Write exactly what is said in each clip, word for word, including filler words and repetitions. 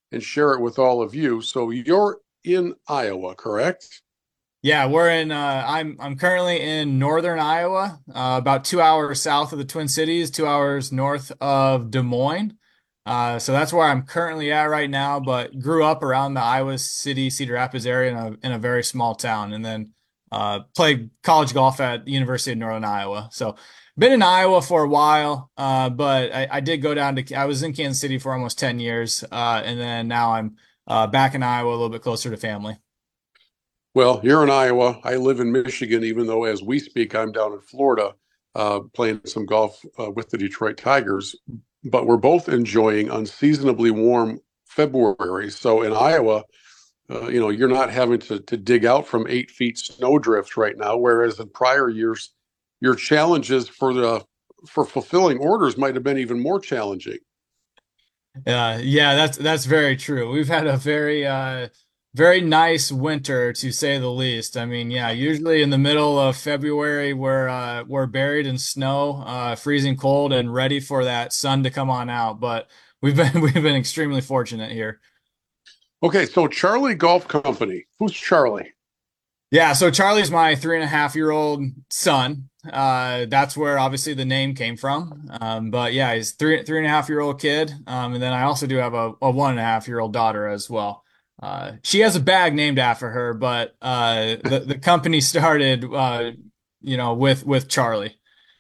and share it with all of you. So you're in Iowa, correct? Yeah, we're in uh I'm I'm currently in northern Iowa, uh, about two hours south of the Twin Cities, two hours north of Des Moines. Uh, so that's where I'm currently at right now, but grew up around the Iowa City, Cedar Rapids area in a in a very small town, and then uh played college golf at the University of Northern Iowa. So been in Iowa for a while, uh, but I, I did go down to I was in Kansas City for almost ten years, uh, and then now I'm uh back in Iowa a little bit closer to family. Well, you're in Iowa. I live in Michigan, even though as we speak, I'm down in Florida uh, playing some golf uh, with the Detroit Tigers. But we're both enjoying unseasonably warm February. So in Iowa, uh, you know, you're not having to, to dig out from eight feet snowdrift right now, whereas in prior years, your challenges for the for fulfilling orders might have been even more challenging. Uh, yeah, that's that's very true. We've had a very uh very nice winter to say the least. I mean, yeah, usually in the middle of February we're uh we're buried in snow, uh freezing cold and ready for that sun to come on out, but we've been we've been extremely fortunate here. Okay, so Charlie Golf Company. Who's Charlie? Yeah, so Charlie's my three and a half year old son. Uh, that's where obviously the name came from. Um, but yeah, he's three three and a half year old kid. Um, and then I also do have a, a one and a half year old daughter as well. Uh, she has a bag named after her, but uh, the the company started uh, you know, with with Charlie.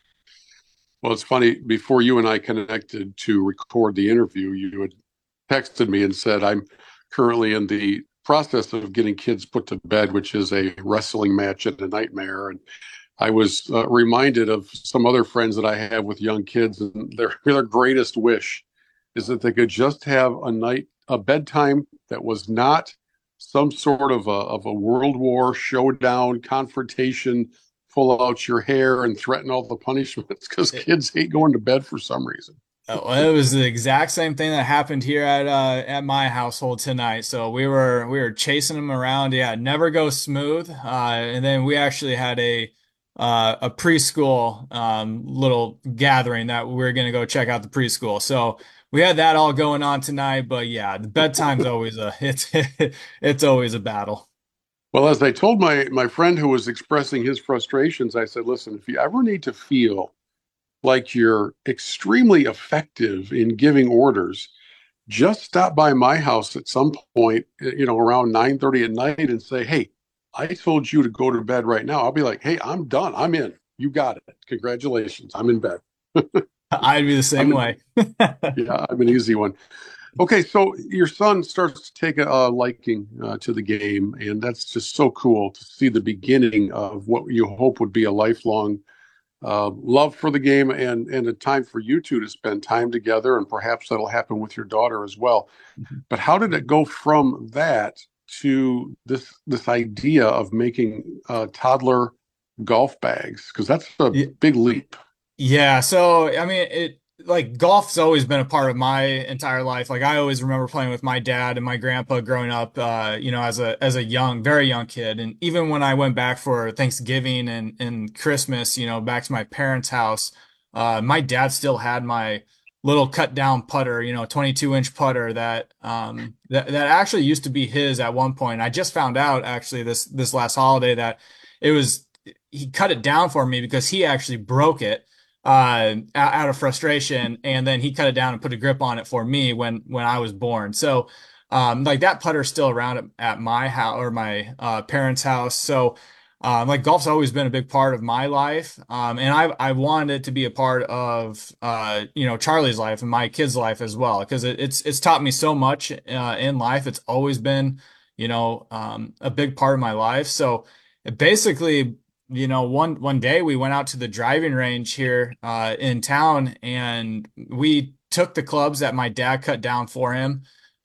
Well, it's funny. Before you and I connected to record the interview, you had texted me and said, I'm currently in the process of getting kids put to bed, which is a wrestling match and a nightmare. And I was uh, reminded of some other friends that I have with young kids, and their, their greatest wish is that they could just have a night, a bedtime that was not some sort of a, of a World War showdown confrontation, pull out your hair and threaten all the punishments because kids hate going to bed for some reason. Uh, well, it was the exact same thing that happened here at uh at my household tonight. So we were we were chasing them around. Yeah, it never goes smooth. Uh, and then we actually had a uh a preschool um little gathering that we were gonna go check out the preschool. So we had that all going on tonight. But yeah, the bedtime's always a it's it's always a battle. Well, as I told my my friend who was expressing his frustrations, I said, listen, if you ever need to feel like you're extremely effective in giving orders, just stop by my house at some point, you know, around nine thirty at night and say, hey, I told you to go to bed right now. I'll be like, hey, I'm done. I'm in. You got it. Congratulations. I'm in bed. I'd be the same I'm in. way. Yeah, I'm an easy one. Okay, so your son starts to take a, a liking uh, to the game, and that's just so cool to see the beginning of what you hope would be a lifelong uh, love for the game and and a time for you two to spend time together, and perhaps that'll happen with your daughter as well. But how did it go from that to this this idea of making uh, toddler golf bags? Because that's a Yeah. big leap. Yeah, so I mean it like golf's always been a part of my entire life. Like I always remember playing with my dad and my grandpa growing up uh, you know, as a as a young, very young kid. And even when I went back for Thanksgiving and and Christmas, you know, back to my parents' house, uh my dad still had my little cut down putter, you know, twenty-two inch putter that um that that actually used to be his at one point. I just found out actually this this last holiday that it was he cut it down for me because he actually broke it uh, out of frustration, and then he cut it down and put a grip on it for me when when I was born. So, um, like that putter's still around at, at my house or my uh, parents' house. So, um, like golf's always been a big part of my life, um, and I I wanted it to be a part of uh, you know, Charlie's life and my kids' life as well because it, it's it's taught me so much uh, in life. It's always been, you know, um, a big part of my life. So. It basically, you know, one one day we went out to the driving range here uh, in town, and we took the clubs that my dad cut down for him,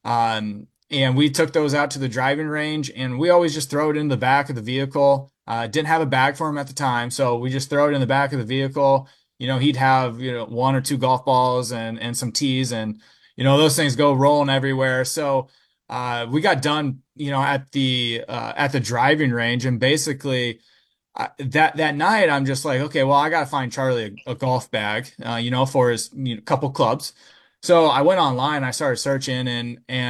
um, and we took those out to the driving range, and we always just throw it in the back of the vehicle. Uh, didn't have a bag for him at the time, so we just throw it in the back of the vehicle. You know, he'd have, you know, one or two golf balls and and some tees, and you know those things go rolling everywhere. So uh, we got done, you know, at the uh, at the driving range, and basically I, that that night, I'm just like, okay, well, I gotta find Charlie a, a golf bag, uh, you know, for his, you know, couple clubs. So I went online, I started searching, and and